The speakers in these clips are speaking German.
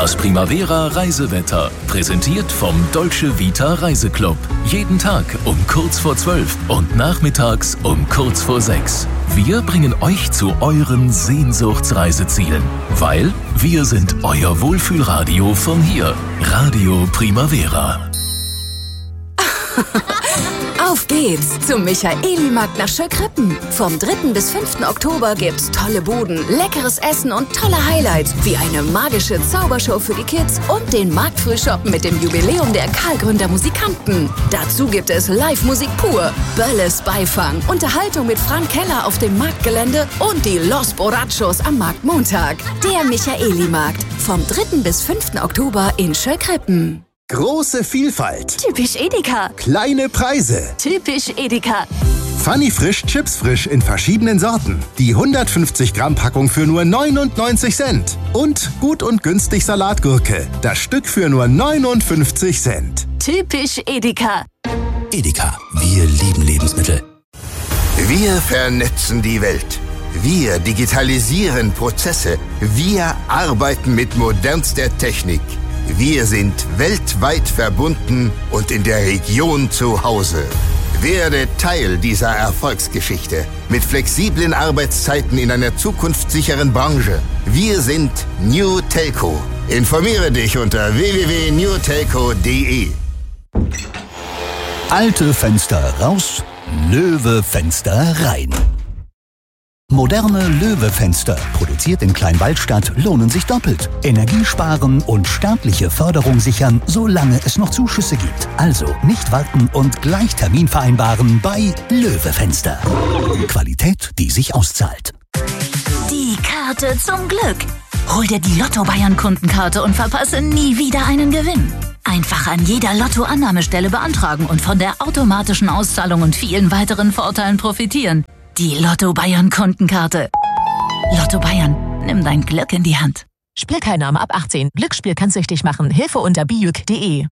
Das Primavera Reisewetter, präsentiert vom Dolce Vita Reiseclub. Jeden Tag um kurz vor 12 und nachmittags um kurz vor 6. Wir bringen euch zu euren Sehnsuchtsreisezielen, weil wir sind euer Wohlfühlradio von hier. Radio Primavera. Auf geht's zum Michaeli-Markt nach Schöckrippen. Vom 3. bis 5. Oktober gibt's tolle Buden, leckeres Essen und tolle Highlights, wie eine magische Zaubershow für die Kids und den Marktfrühshop mit dem Jubiläum der Karlgründer Musikanten. Dazu gibt es Live-Musik pur, Bölles Beifang, Unterhaltung mit Frank Keller auf dem Marktgelände und die Los Borrachos am Marktmontag. Der Michaeli-Markt vom 3. bis 5. Oktober in Schöckrippen. Große Vielfalt. Typisch Edeka. Kleine Preise. Typisch Edeka. Funny Frisch, Chips frisch in verschiedenen Sorten. Die 150 Gramm Packung für nur 99 Cent. Und gut und günstig Salatgurke. Das Stück für nur 59 Cent. Typisch Edeka. Edeka, wir lieben Lebensmittel. Wir vernetzen die Welt. Wir digitalisieren Prozesse. Wir arbeiten mit modernster Technik. Wir sind weltweit verbunden und in der Region zu Hause. Werde Teil dieser Erfolgsgeschichte mit flexiblen Arbeitszeiten in einer zukunftssicheren Branche. Wir sind New Telco. Informiere dich unter www.newtelco.de. Alte Fenster raus, Löwe-Fenster rein. Moderne Löwe-Fenster, produziert in Kleinwaldstadt, lohnen sich doppelt. Energie sparen und staatliche Förderung sichern, solange es noch Zuschüsse gibt. Also nicht warten und gleich Termin vereinbaren bei Löwe-Fenster. Qualität, die sich auszahlt. Die Karte zum Glück. Hol dir die Lotto-Bayern-Kundenkarte und verpasse nie wieder einen Gewinn. Einfach an jeder Lotto-Annahmestelle beantragen und von der automatischen Auszahlung und vielen weiteren Vorteilen profitieren. Die Lotto-Bayern-Kundenkarte. Lotto Bayern, nimm dein Glück in die Hand. Spielteilnahme ab 18. Glücksspiel kann süchtig machen. Hilfe unter bijuk.de.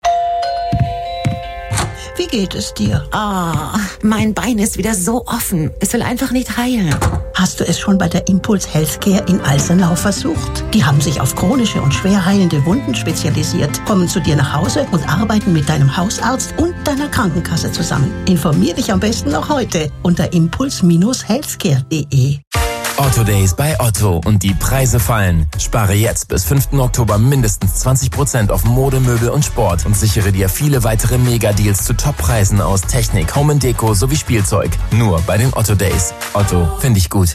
Wie geht es dir? Mein Bein ist wieder so offen. Es will einfach nicht heilen. Hast du es schon bei der Impuls Healthcare in Alsenau versucht? Die haben sich auf chronische und schwer heilende Wunden spezialisiert, kommen zu dir nach Hause und arbeiten mit deinem Hausarzt und deiner Krankenkasse zusammen. Informier dich am besten noch heute unter impuls-healthcare.de. Otto Days bei Otto und die Preise fallen. Spare jetzt bis 5. Oktober mindestens 20% auf Mode, Möbel und Sport und sichere dir viele weitere Mega-Deals zu Top-Preisen aus Technik, Home & Deko sowie Spielzeug. Nur bei den Otto Days. Otto, finde ich gut.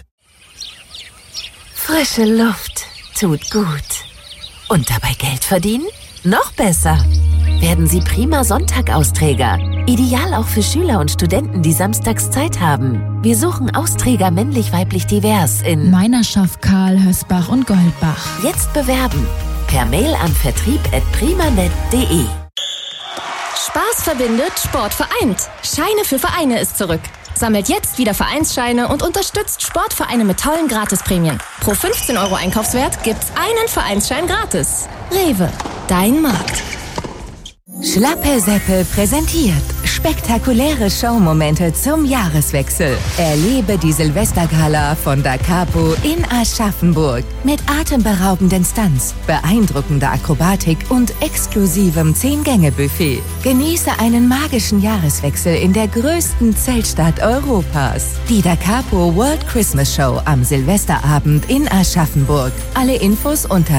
Frische Luft tut gut. Und dabei Geld verdienen? Noch besser. Werden Sie prima Sonntag-Austräger. Ideal auch für Schüler und Studenten, die samstags Zeit haben. Wir suchen Austräger männlich-weiblich divers in Meinerschaft, Karl, Hösbach und Goldbach. Jetzt bewerben. Per Mail an vertrieb@primanet.de. Spaß verbindet, Sport vereint. Scheine für Vereine ist zurück. Sammelt jetzt wieder Vereinsscheine und unterstützt Sportvereine mit tollen Gratisprämien. Pro 15 € Einkaufswert gibt's einen Vereinsschein gratis. Rewe, dein Markt. Schlappe Seppel präsentiert spektakuläre Showmomente zum Jahreswechsel. Erlebe die Silvestergala von Da Capo in Aschaffenburg mit atemberaubenden Stunts, beeindruckender Akrobatik und exklusivem 10-Gänge-Buffet. Genieße einen magischen Jahreswechsel in der größten Zeltstadt Europas. Die Da Capo World Christmas Show am Silvesterabend in Aschaffenburg. Alle Infos unter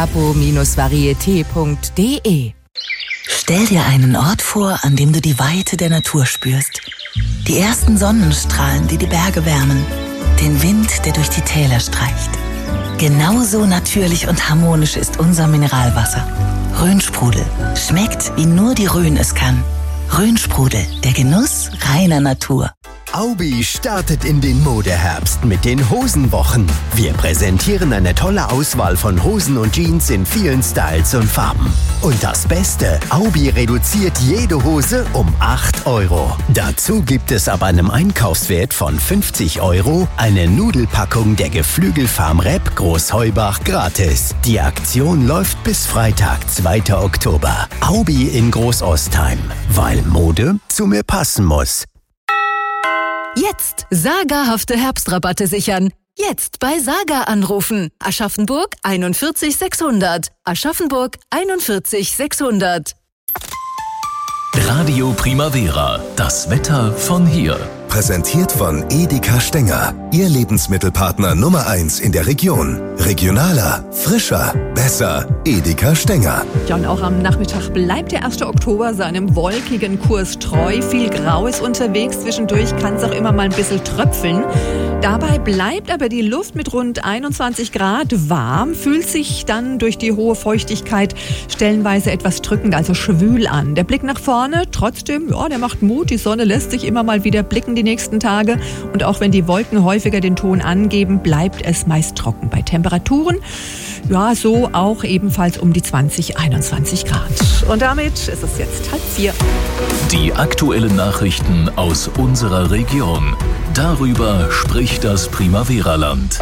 dacapo-varieté.de. Stell dir einen Ort vor, an dem du die Weite der Natur spürst. Die ersten Sonnenstrahlen, die die Berge wärmen. Den Wind, der durch die Täler streicht. Genauso natürlich und harmonisch ist unser Mineralwasser. Rhönsprudel. Schmeckt, wie nur die Rhön es kann. Rhönsprudel, der Genuss reiner Natur. Aubi startet in den Modeherbst mit den Hosenwochen. Wir präsentieren eine tolle Auswahl von Hosen und Jeans in vielen Styles und Farben. Und das Beste, Aubi reduziert jede Hose um 8 €. Dazu gibt es ab einem Einkaufswert von 50 € eine Nudelpackung der Geflügelfarm Repp Großheubach gratis. Die Aktion läuft bis Freitag, 2. Oktober. Aubi in Großostheim, weil Mode zu mir passen muss. Jetzt sagerhafte Herbstrabatte sichern. Jetzt bei Saga anrufen. Aschaffenburg 41 600. Aschaffenburg 41 600. Radio Primavera. Das Wetter von hier. Präsentiert von Edeka Stenger. Ihr Lebensmittelpartner Nummer 1 in der Region. Regionaler, frischer, besser. Edeka Stenger. Ja, und auch am Nachmittag bleibt der 1. Oktober seinem wolkigen Kurs treu. Viel Grau ist unterwegs. Zwischendurch kann es auch immer mal ein bisschen tröpfeln. Dabei bleibt aber die Luft mit rund 21 Grad warm, fühlt sich dann durch die hohe Feuchtigkeit stellenweise etwas drückend, also schwül an. Der Blick nach vorne, trotzdem, ja, der macht Mut. Die Sonne lässt sich immer mal wieder blicken die nächsten Tage. Und auch wenn die Wolken häufiger den Ton angeben, bleibt es meist trocken. Bei Temperaturen, ja, so auch ebenfalls um die 20, 21 Grad. Und damit ist es jetzt 3:30. Die aktuellen Nachrichten aus unserer Region. Darüber spricht das Primavera-Land.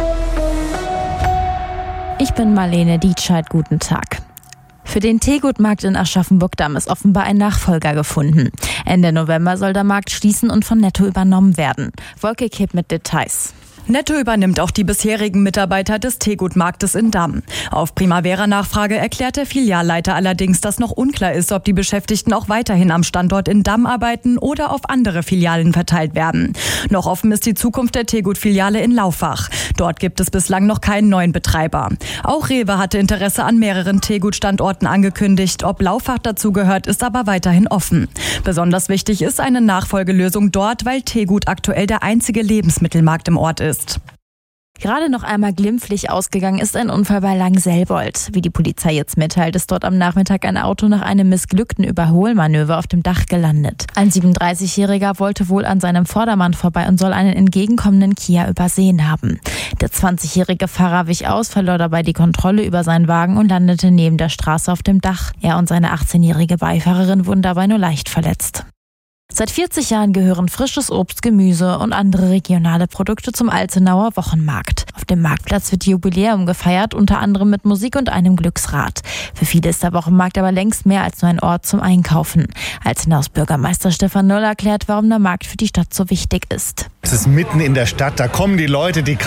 Ich bin Marlene Dietscheid, guten Tag. Für den Teegutmarkt in Aschaffenburg-Damm ist offenbar ein Nachfolger gefunden. Ende November soll der Markt schließen und von Netto übernommen werden. Wolke Kipp mit Details. Netto übernimmt auch die bisherigen Mitarbeiter des Teegutmarktes in Damm. Auf Primavera-Nachfrage erklärt der Filialleiter allerdings, dass noch unklar ist, ob die Beschäftigten auch weiterhin am Standort in Damm arbeiten oder auf andere Filialen verteilt werden. Noch offen ist die Zukunft der Teegut-Filiale in Laufach. Dort gibt es bislang noch keinen neuen Betreiber. Auch Rewe hatte Interesse an mehreren Teegut-Standorten angekündigt. Ob Laufach dazu gehört, ist aber weiterhin offen. Besonders wichtig ist eine Nachfolgelösung dort, weil Teegut aktuell der einzige Lebensmittelmarkt im Ort ist. Gerade noch einmal glimpflich ausgegangen ist ein Unfall bei Langselbold. Wie die Polizei jetzt mitteilt, ist dort am Nachmittag ein Auto nach einem missglückten Überholmanöver auf dem Dach gelandet. Ein 37-Jähriger wollte wohl an seinem Vordermann vorbei und soll einen entgegenkommenden Kia übersehen haben. Der 20-jährige Fahrer wich aus, verlor dabei die Kontrolle über seinen Wagen und landete neben der Straße auf dem Dach. Er und seine 18-jährige Beifahrerin wurden dabei nur leicht verletzt. Seit 40 Jahren gehören frisches Obst, Gemüse und andere regionale Produkte zum Alzenauer Wochenmarkt. Auf dem Marktplatz wird Jubiläum gefeiert, unter anderem mit Musik und einem Glücksrad. Für viele ist der Wochenmarkt aber längst mehr als nur ein Ort zum Einkaufen. Alzenaus Bürgermeister Stefan Noll erklärt, warum der Markt für die Stadt so wichtig ist. Es ist mitten in der Stadt, da kommen die Leute, die